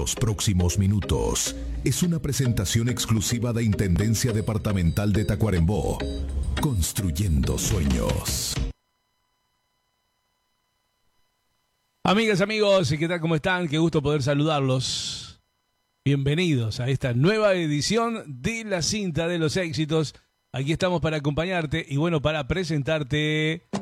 los próximos minutos es una presentación exclusiva de Intendencia Departamental de Tacuarembó. Construyendo sueños. Amigas, amigos, ¿qué tal? ¿Cómo están? Qué gusto poder saludarlos. Bienvenidos a esta nueva edición de La Cinta de los Éxitos. Aquí estamos para acompañarte y bueno, para presentarte